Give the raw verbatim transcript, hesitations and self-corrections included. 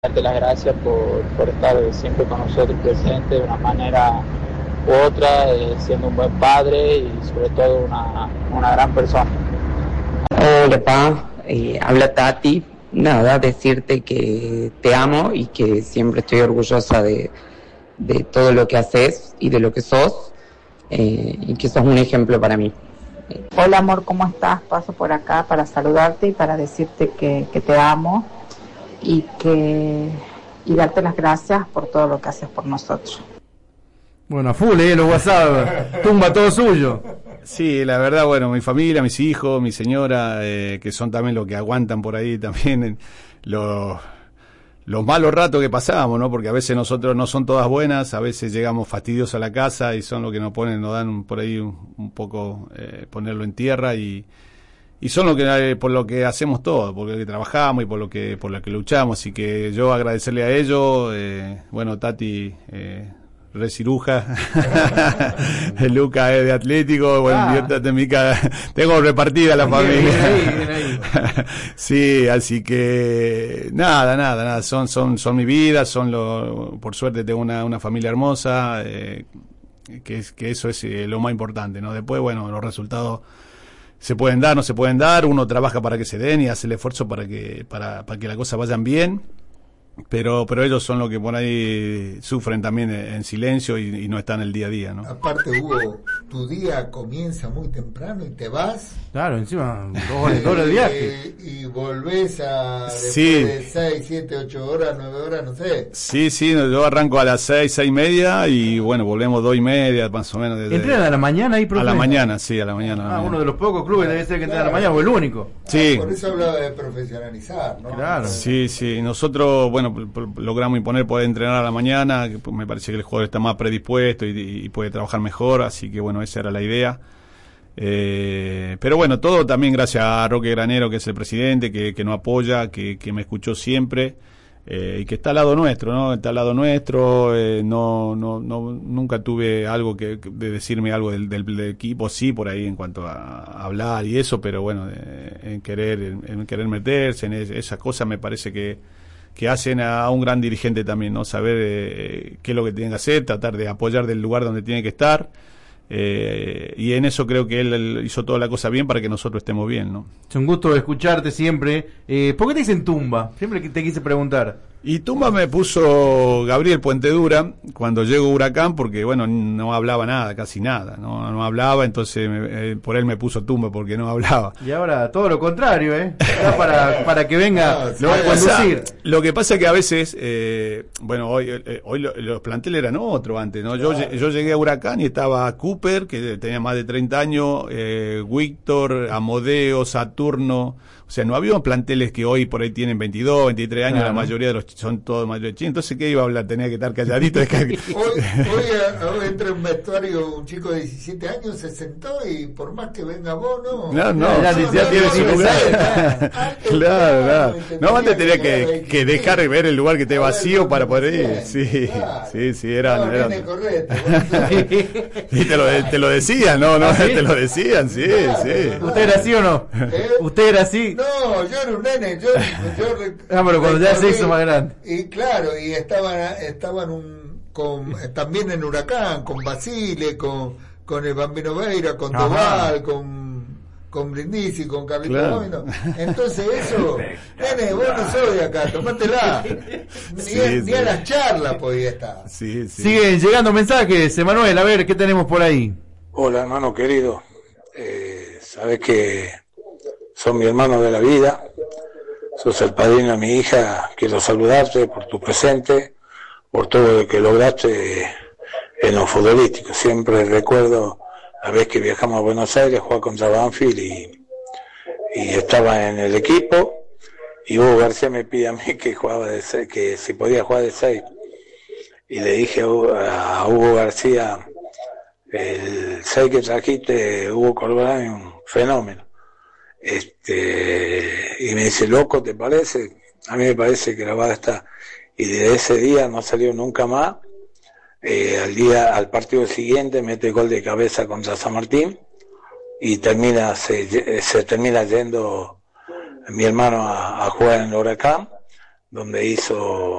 darte las gracias por, por estar siempre con nosotros presente de una manera u otra, eh, siendo un buen padre y sobre todo una, una gran persona. Hola, pa, eh, habla Tati. Nada, decirte que te amo y que siempre estoy orgullosa de, de todo lo que haces y de lo que sos, eh, y que sos un ejemplo para mí. Hola amor, ¿cómo estás? Paso por acá para saludarte y para decirte que, que te amo y que y darte las gracias por todo lo que haces por nosotros. Bueno, a full, eh, los WhatsApp, tumba todo suyo. Sí, la verdad, bueno, mi familia, mis hijos, mi señora, eh, que son también los que aguantan por ahí también eh, los, los malos ratos que pasamos, ¿no? Porque a veces nosotros no son todas buenas, a veces llegamos fastidiosos a la casa y son los que nos ponen, nos dan un, por ahí un, un poco eh, ponerlo en tierra y y son lo que eh, por lo que hacemos todo, por lo que trabajamos y por lo que por lo que luchamos, así que yo agradecerle a ellos, eh, bueno, Tati eh, re ciruja, Luca es de Atlético, bueno, ah. yo de mi cara, tengo repartida la familia. Bien ahí, bien ahí. Sí, así que nada, nada, nada, son son son mi vida, son lo, por suerte tengo una una familia hermosa, eh, que es que eso es eh, lo más importante, ¿no? Después, bueno, los resultados se pueden dar, no se pueden dar, uno trabaja para que se den y hace el esfuerzo para que para para que las cosas vayan bien. Pero pero ellos son los que por ahí sufren también en silencio y, y no están el día a día, ¿no? Aparte, Hugo, tu día comienza muy temprano y te vas. Claro, encima, dos horas, dos horas de viaje. Y volvés a después sí. de seis, siete, ocho horas, nueve horas, no sé. Sí, sí, yo arranco a las seis, seis y media y bueno, volvemos dos y media, más o menos. Desde, ¿Entrenan a la mañana ahí, profe? A la mañana, sí, a la mañana. Ah, a la mañana. Uno de los pocos clubes debe ser que entrena claro. a la mañana, o el único. Sí. Ah, por eso hablaba de profesionalizar, ¿no? Claro. Sí, sí, nosotros, bueno, logramos imponer poder entrenar a la mañana, que me parece que el jugador está más predispuesto y, y puede trabajar mejor, así que bueno, esa era la idea. Eh, pero bueno, todo también gracias a Roque Granero, que es el presidente, que, que nos apoya, que, que me escuchó siempre, eh, y que está al lado nuestro, ¿no? Está al lado nuestro, eh, no, no, no, nunca tuve algo que, de decirme algo del, del, del equipo, sí, por ahí en cuanto a, a hablar y eso, pero bueno, eh, en querer, en, en querer meterse en es, esas cosas me parece que que hacen a un gran dirigente también, ¿no? Saber eh, qué es lo que tiene que hacer, tratar de apoyar del lugar donde tiene que estar, eh, y en eso creo que él, él hizo toda la cosa bien para que nosotros estemos bien, ¿no? Es un gusto escucharte siempre. Eh, ¿Por qué te dicen Tumba? Siempre te quise preguntar. Y Tumba me puso Gabriel Puentedura cuando llegó Huracán, porque bueno, no hablaba nada, casi nada, no, no hablaba, entonces me, eh, por él me puso Tumba porque no hablaba. Y ahora todo lo contrario, ¿eh? Ahora para, para que venga, lo va a conducir. Lo que pasa es que a veces, eh, bueno, hoy, eh, hoy lo, los planteles eran otros antes, ¿no? Yo, yo llegué a Huracán y estaba Cooper, que tenía más de treinta años, eh, Víctor, Amodeo, Saturno. O sea, no había planteles que hoy por ahí tienen veintidós, veintitrés años, claro. La mayoría de los son todos mayores chinos. Entonces, ¿qué iba a hablar? Tenía que estar calladito. hoy, hoy, hoy entra en un vestuario un chico de diecisiete años, se sentó y por más que venga vos, no. No, no, ya, no, ya no, tiene su lugar. Claro, claro. No, antes tenía que, que dejar de ver el lugar que esté vacío para poder ir. Sí, claro. sí, sí, eran. No, eran... Correcto, y te lo, te lo decían, no, no, ¿sí? Te lo decían, sí, claro, sí. ¿Usted era así o no? ¿Eh? ¿Usted era así? No, yo era un nene, yo, yo ah, pero cuando ya se hizo más grande. Y claro, y estaban estaban un, con, también en Huracán, con Basile, con, con el Bambino Veira, con Tobal, con, con Brindisi, con Carlitos claro. Gómez. Entonces eso, nene, vos no sos de acá, tomátela. Ni, sí, a, sí. ni a las charlas podía estar. Sí, sí. Siguen llegando mensajes, Emanuel, a ver, ¿qué tenemos por ahí? Hola, hermano querido. Eh, sabes que son mi hermano de la vida, sos el padrino de mi hija, quiero saludarte por tu presente, por todo lo que lograste en lo futbolístico. Siempre recuerdo la vez que viajamos a Buenos Aires, jugar contra Banfield y, y estaba en el equipo, y Hugo García me pide a mí que jugaba de seis, que si podía jugar de seis, y le dije a Hugo, a Hugo García, el seis que trajiste, Hugo Corbalán, es un fenómeno. Este, y me dice, loco, ¿te parece? A mí me parece que la vara está. Y de ese día no salió nunca más. Eh, al día, al partido siguiente mete gol de cabeza contra San Martín y termina, se, se termina yendo mi hermano a, a jugar en el Huracán. donde hizo